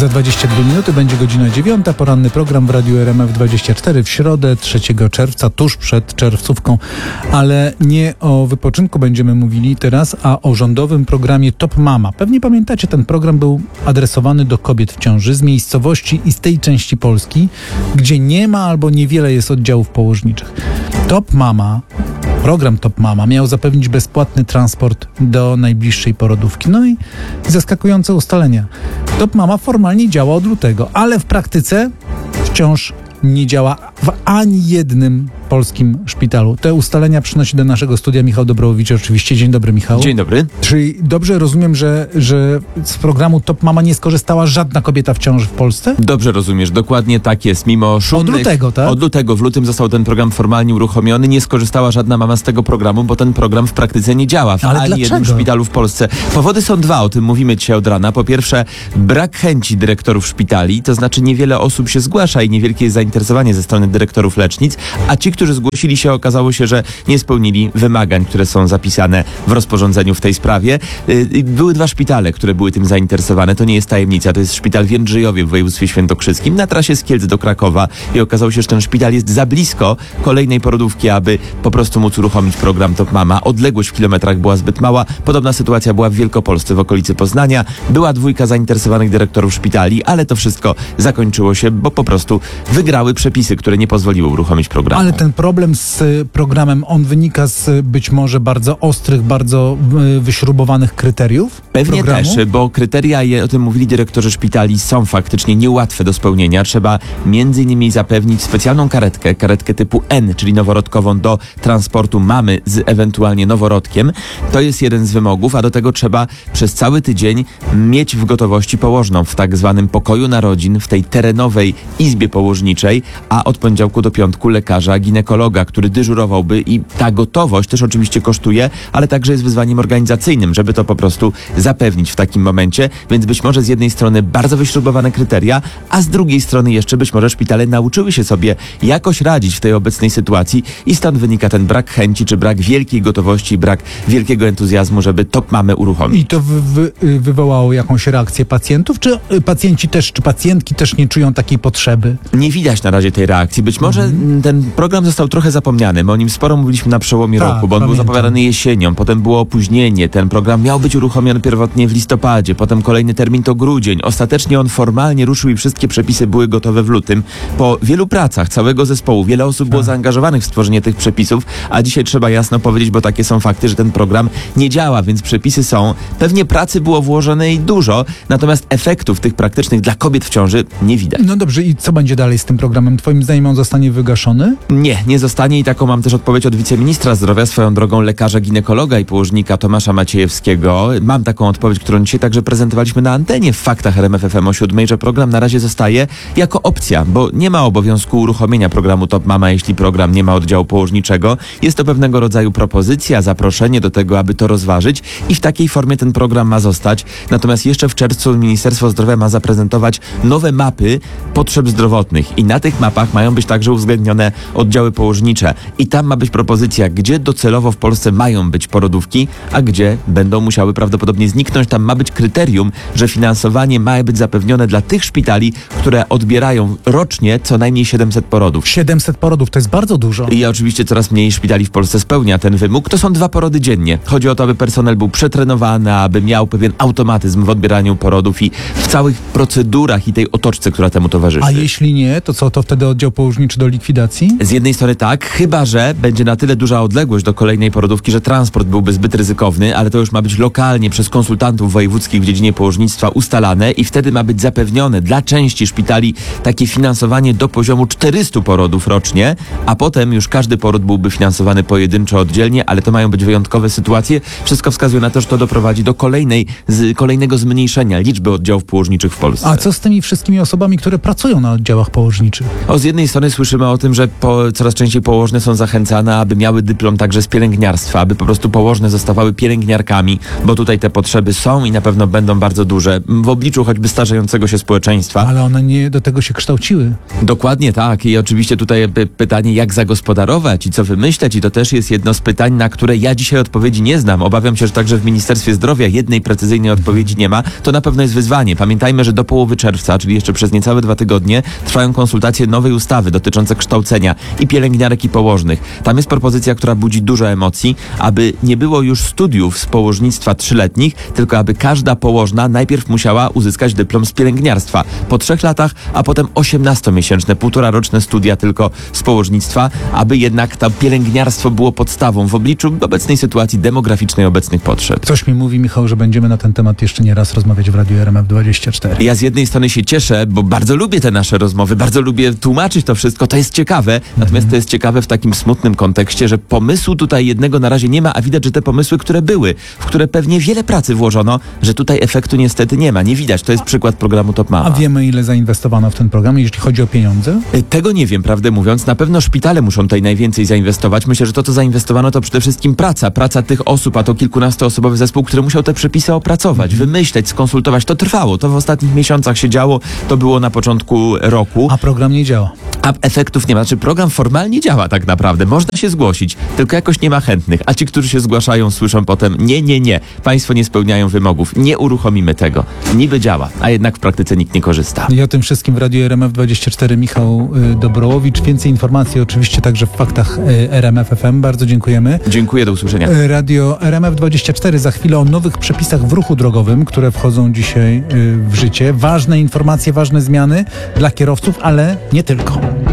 Za 22 minuty będzie godzina 9. Poranny program w Radiu RMF24 w środę 3 czerwca, tuż przed czerwcówką. Ale nie o wypoczynku będziemy mówili teraz, a o rządowym programie Top Mama. Pewnie pamiętacie, ten program był adresowany do kobiet w ciąży z miejscowości i z tej części Polski, gdzie nie ma albo niewiele jest oddziałów położniczych. Program Top Mama miał zapewnić bezpłatny transport do najbliższej porodówki. No i zaskakujące ustalenia. Top Mama formalnie działa od lutego, ale w praktyce wciąż nie działa w ani jednym polskim szpitalu. Te ustalenia przynosi do naszego studia Michał Dobrowicz. Oczywiście. Dzień dobry, Michał. Dzień dobry. Czyli dobrze rozumiem, że z programu Top Mama nie skorzystała żadna kobieta w ciąży w Polsce? Dobrze rozumiesz, dokładnie tak jest. Mimo szumnych... Od lutego, tak? Od lutego, w lutym został ten program formalnie uruchomiony. Nie skorzystała żadna mama z tego programu, bo ten program w praktyce nie działa w ani jednym szpitalu w Polsce. Powody są dwa, o tym mówimy dzisiaj od rana. Po pierwsze, brak chęci dyrektorów szpitali, to znaczy niewiele osób się zgłasza i niewielkie jest zainteresowanie ze strony dyrektorów lecznic, a ci, którzy zgłosili się, okazało się, że nie spełnili wymagań, które są zapisane w rozporządzeniu w tej sprawie. Były dwa szpitale, które były tym zainteresowane. To nie jest tajemnica. To jest szpital w Jędrzejowie w województwie świętokrzyskim na trasie z Kielc do Krakowa i okazało się, że ten szpital jest za blisko kolejnej porodówki, aby po prostu móc uruchomić program Top Mama. Odległość w kilometrach była zbyt mała. Podobna sytuacja była w Wielkopolsce w okolicy Poznania. Była dwójka zainteresowanych dyrektorów szpitali, ale to wszystko zakończyło się, bo po prostu wygrały przepisy, które nie pozwoliły uruchomić programu. Ale ten problem z programem, on wynika z być może bardzo ostrych, bardzo wyśrubowanych kryteriów? Pewnie programu? też, bo kryteria, o tym mówili dyrektorzy szpitali, są faktycznie niełatwe do spełnienia. Trzeba między innymi zapewnić specjalną karetkę typu N, czyli noworodkową do transportu mamy z ewentualnie noworodkiem. To jest jeden z wymogów, a do tego trzeba przez cały tydzień mieć w gotowości położną w tak zwanym pokoju narodzin, w tej terenowej izbie położniczej, a od poniedziałku do piątku lekarza ginekologa, który dyżurowałby i ta gotowość też oczywiście kosztuje, ale także jest wyzwaniem organizacyjnym, żeby to po prostu zapewnić w takim momencie, więc być może z jednej strony bardzo wyśrubowane kryteria, a z drugiej strony jeszcze być może szpitale nauczyły się sobie jakoś radzić w tej obecnej sytuacji i stąd wynika ten brak chęci, czy brak wielkiej gotowości, brak wielkiego entuzjazmu, żeby Top Mamę uruchomić. I to wywołało jakąś reakcję pacjentów? Czy pacjenci też, czy pacjentki też nie czują takiej potrzeby? Nie widać na razie tej reakcji. Być może ten program został trochę zapomniany. My o nim sporo mówiliśmy na przełomie roku, bo on był zapowiadany jesienią, potem było opóźnienie. Ten program miał być uruchomiony pierwotnie w listopadzie, potem kolejny termin to grudzień. Ostatecznie on formalnie ruszył i wszystkie przepisy były gotowe w lutym. Po wielu pracach całego zespołu, wiele osób było zaangażowanych w stworzenie tych przepisów, a dzisiaj trzeba jasno powiedzieć, bo takie są fakty, że ten program nie działa, więc przepisy są. Pewnie pracy było włożone i dużo, natomiast efektów tych praktycznych dla kobiet w ciąży nie widać. No dobrze, i co będzie dalej z tym programem? Twoim zdaniem on zostanie wygaszony? Nie zostanie i taką mam też odpowiedź od wiceministra zdrowia, swoją drogą lekarza ginekologa i położnika Tomasza Maciejewskiego. Mam taką odpowiedź, którą dzisiaj także prezentowaliśmy na antenie w Faktach RMF FM o 7, że program na razie zostaje jako opcja, bo nie ma obowiązku uruchomienia programu Top Mama, jeśli program nie ma oddziału położniczego. Jest to pewnego rodzaju propozycja, zaproszenie do tego, aby to rozważyć i w takiej formie ten program ma zostać. Natomiast jeszcze w czerwcu Ministerstwo Zdrowia ma zaprezentować nowe mapy potrzeb zdrowotnych i na tych mapach mają być także uwzględnione oddziały położnicze i tam ma być propozycja, gdzie docelowo w Polsce mają być porodówki, a gdzie będą musiały prawdopodobnie zniknąć. Tam ma być kryterium, że finansowanie ma być zapewnione dla tych szpitali, które odbierają rocznie co najmniej 700 porodów. 700 porodów, to jest bardzo dużo. I oczywiście coraz mniej szpitali w Polsce spełnia ten wymóg. To są 2 porody dziennie. Chodzi o to, aby personel był przetrenowany, aby miał pewien automatyzm w odbieraniu porodów i w całych procedurach i tej otoczce, która temu towarzyszy. A jeśli nie, to co, to wtedy oddział położniczy do likwidacji? Z jednej strony tak, chyba że będzie na tyle duża odległość do kolejnej porodówki, że transport byłby zbyt ryzykowny, ale to już ma być lokalnie przez konsultantów wojewódzkich w dziedzinie położnictwa ustalane i wtedy ma być zapewnione dla części szpitali takie finansowanie do poziomu 400 porodów rocznie, a potem już każdy poród byłby finansowany pojedynczo, oddzielnie, ale to mają być wyjątkowe sytuacje. Wszystko wskazuje na to, że to doprowadzi do kolejnego zmniejszenia liczby oddziałów położniczych w Polsce. A co z tymi wszystkimi osobami, które pracują na oddziałach położniczych? Z jednej strony słyszymy o tym, że coraz częściej położne są zachęcane, aby miały dyplom także z pielęgniarstwa, aby po prostu położne zostawały pielęgniarkami, bo tutaj te potrzeby są i na pewno będą bardzo duże w obliczu choćby starzejącego się społeczeństwa. Ale one nie do tego się kształciły. Dokładnie tak. I oczywiście tutaj pytanie, jak zagospodarować i co wymyśleć, i to też jest jedno z pytań, na które ja dzisiaj odpowiedzi nie znam. Obawiam się, że także w Ministerstwie Zdrowia jednej precyzyjnej odpowiedzi nie ma. To na pewno jest wyzwanie. Pamiętajmy, że do połowy czerwca, czyli jeszcze przez niecałe 2 tygodnie, trwają konsultacje nowej ustawy dotyczące kształcenia i pielęgniarek, i położnych. Tam jest propozycja, która budzi dużo emocji, aby nie było już studiów z położnictwa 3-letnich, tylko aby każda położna najpierw musiała uzyskać dyplom z pielęgniarstwa po 3 latach, a potem 18-miesięczne, 1,5-roczne studia tylko z położnictwa, aby jednak to pielęgniarstwo było podstawą w obliczu obecnej sytuacji demograficznej, obecnych potrzeb. Ktoś mi mówi, Michał, że będziemy na ten temat jeszcze nie raz rozmawiać w Radiu RMF24. Ja z jednej strony się cieszę, bo bardzo lubię te nasze rozmowy, bardzo lubię tłumaczyć to wszystko, to jest ciekawe, natomiast to jest ciekawe w takim smutnym kontekście, że pomysłu tutaj jednego na razie nie ma, a widać, że te pomysły, które były, w które pewnie wiele pracy włożono, że tutaj efektu niestety nie ma, nie widać. To jest przykład programu Top Mama. A wiemy, ile zainwestowano w ten program, jeśli chodzi o pieniądze? Tego nie wiem, prawdę mówiąc. Na pewno szpitale muszą tutaj najwięcej zainwestować. Myślę, że to, co zainwestowano, to przede wszystkim praca tych osób, a to kilkunastoosobowy zespół, który musiał te przepisy opracować, wymyśleć, skonsultować. To trwało, to w ostatnich miesiącach się działo, to było na początku roku. A program nie działa. A efektów nie ma. Znaczy program formalnie działa tak naprawdę. Można się zgłosić, tylko jakoś nie ma chętnych. A ci, którzy się zgłaszają, słyszą potem nie. Państwo nie spełniają wymogów. Nie uruchomimy tego. Niby działa, a jednak w praktyce nikt nie korzysta. I o tym wszystkim w Radiu RMF24 Michał Dobrołowicz. Więcej informacji oczywiście także w faktach RMF FM. Bardzo dziękujemy. Dziękuję, do usłyszenia. Radio RMF24 za chwilę o nowych przepisach w ruchu drogowym, które wchodzą dzisiaj w życie. Ważne informacje, ważne zmiany dla kierowców, ale nie tylko.